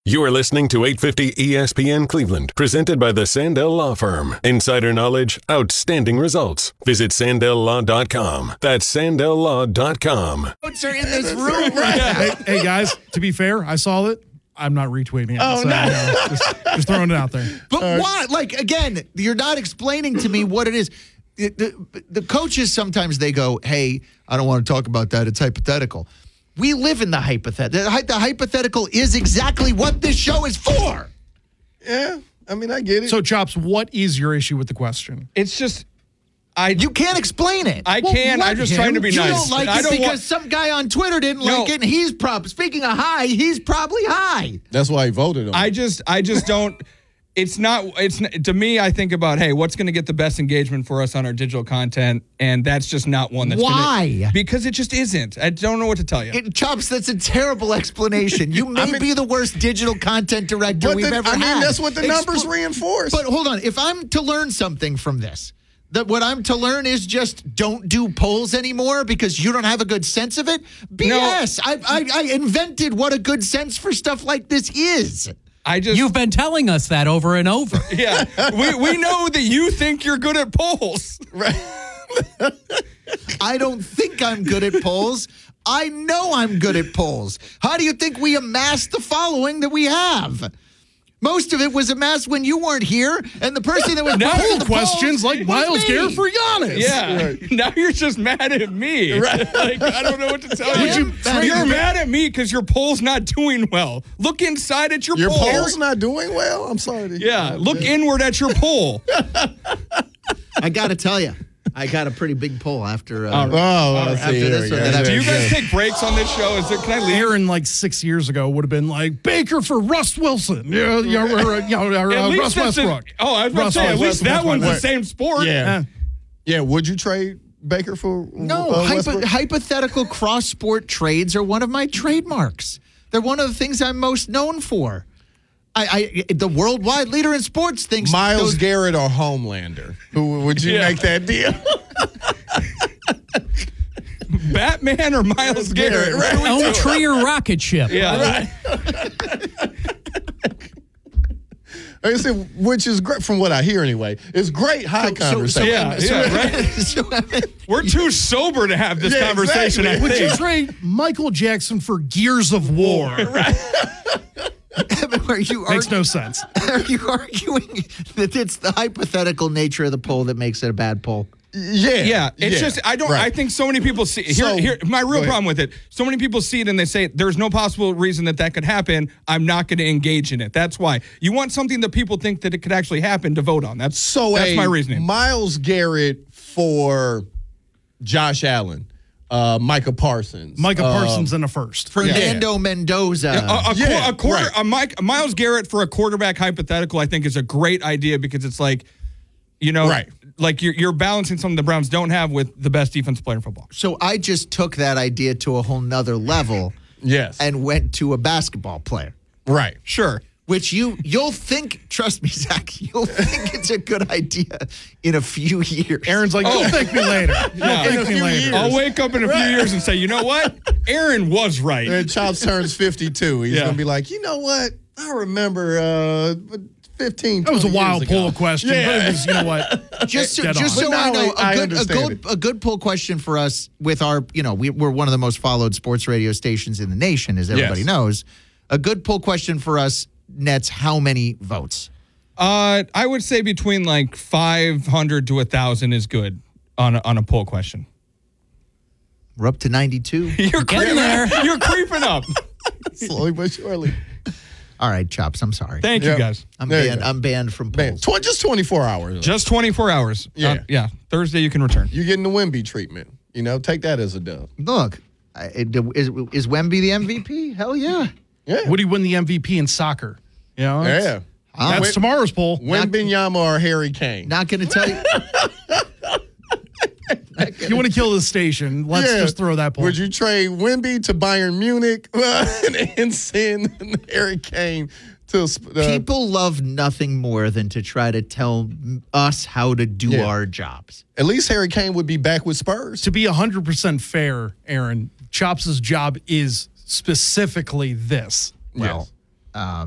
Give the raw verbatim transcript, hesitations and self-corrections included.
You are listening to eight fifty E S P N Cleveland, presented by the Sandell Law Firm. Insider knowledge, outstanding results. Visit Sandell Law dot com. That's Sandell Law dot com. Votes are in this room, right? Hey, hey, guys, to be fair, I saw it. I'm not retweeting it. Oh, so, no. you know, just, just throwing it out there. But why? Like, again, you're not explaining to me what it is. The, the, the coaches, sometimes they go, hey, I don't want to talk about that. It's hypothetical. We live in the hypothetical. The, the hypothetical is exactly what this show is for. Yeah, I mean, I get it. So, Chops, what is your issue with the question? It's just, I You can't explain it. I Well, can. let I'm just him. trying to be you nice. don't like I it don't because want- some guy on Twitter didn't No. like it, and he's probably, speaking of high, he's probably high. That's why he voted on it. I just, I just don't. It's not. It's n- to me. I think about, hey, what's going to get the best engagement for us on our digital content, and that's just not one that's Why? Gonna, because it just isn't. I don't know what to tell you. It, Chops, that's a terrible explanation. You may I mean- be the worst digital content director But we've the- ever I mean, had. that's what the numbers reinforce. But hold on. If I'm to learn something from this, that what I'm to learn is just don't do polls anymore because you don't have a good sense of it? B S. I, I, I invented what a good sense for stuff like this is. I just. You've been telling us that over and over. Yeah, we we know that you think you're good at polls. right. I don't think I'm good at polls. I know I'm good at polls. How do you think we amassed the following that we have? Most of it was amassed when you weren't here, and the person that was Now- posting Poll the questions polls like was Miles me. Garrett for Giannis. Yeah. Now you're just mad at me. Right. Like, I don't know what to tell Would you. you- You're mad at me because your poll's not doing well. Look inside at your, Your poll. poll's not doing well? I'm sorry to hear Yeah. that. Look inward at your poll. I got to tell you, I got a pretty big poll after uh, All right. Oh, I after see. this Here one we that go. Do you Very guys good. take breaks on this show? Is there, can I leave? Aaron, like six years ago, would have been like Baker for Russ Wilson. Yeah, yeah, or, uh, yeah, or, At uh, least Russ that's a- Westbrook. oh, I was about to Russ say, at Westbrook. least that That's one's my the point. same sport. Yeah. Yeah, would you trade Baker for No, uh, hypo- Westbrook? hypothetical cross-sport trades are one of my trademarks. They're one of the things I'm most known for. I, I the worldwide leader in sports thinks Miles those- Garrett or Homelander? Who would you Yeah. make that deal? Batman or Miles Garrett? Garrett, right. Elm tree or rocket ship. Yeah. Like I said, which is great from what I hear anyway. It's great high So- so- conversation. Yeah, so- yeah, right. so- We're too sober to have this Yeah, conversation, exactly. I Would you think. trade Michael Jackson for Gears of War? are you Makes argu- no sense. Are you arguing that it's the hypothetical nature of the poll that makes it a bad poll? Yeah. Yeah, it's yeah, just I don't. right. I think so many people see here. So- here, my go real ahead. problem with it. So many people see it and they say there's no possible reason that that could happen. I'm not going to engage in it. That's why you want something that people think that it could actually happen to vote on. That's So that's a my reasoning. Miles Garrett for Josh Allen, uh, Micah Parsons. Micah uh, Parsons in a first. Fernando Mendoza. a, a, yeah, quar- a quarter, right. a Mike, Miles Garrett for a quarterback hypothetical, I think is a great idea because it's like, you know, Right. like you're you're balancing something the Browns don't have with the best defensive player in football. So I just took that idea to a whole nother level Yes. and went to a basketball player. right. Sure. Which you you'll think, trust me, Zach, you'll think it's a good idea in a few years. Aaron's like, you'll thank me later. You'll Yeah. In a thank me few later. years. I'll wake up in a few years and say, you know what? Aaron was right. And Chops turns fifty-two. He's Yeah. going to be like, you know what? I remember uh, fifteen, That was a twenty wild years ago. poll question, but Yeah. it was, you know what? just so, Dead just on. so But I now know, I- I a good, a understand good, a good poll question for us with our, you know, we, we're one of the most followed sports radio stations in the nation, as everybody Yes. knows. A good poll question for us, Nets, how many votes? Uh, I would say between like five hundred to one thousand is good on a, on a poll question. We're up to ninety-two. You're creeping, there. You're creeping up. Slowly but surely. All right, Chops, I'm sorry. Thank Yep. you, guys. I'm There you banned, go. I'm banned from Man, polls. tw- just twenty-four hours. Just twenty-four hours. Yeah. Uh, yeah. Thursday you can return. You're getting the Wemby treatment. You know, take that as a dub. Look, I- it- is, is Wemby the M V P? Hell yeah. Yeah. Would he win the M V P in soccer? You know, that's, Yeah. I'm that's tomorrow's poll. Wembenyama or Harry Kane. not going to tell you. If you want to kill this station, let's Yeah. just throw that poll. Would you trade Wemby to Bayern Munich and, and send Harry Kane to uh, People love nothing more than to try to tell us how to do Yeah. our jobs. At least Harry Kane would be back with Spurs. to be one hundred percent fair, Aaron, Chops' job is specifically this. Well, um,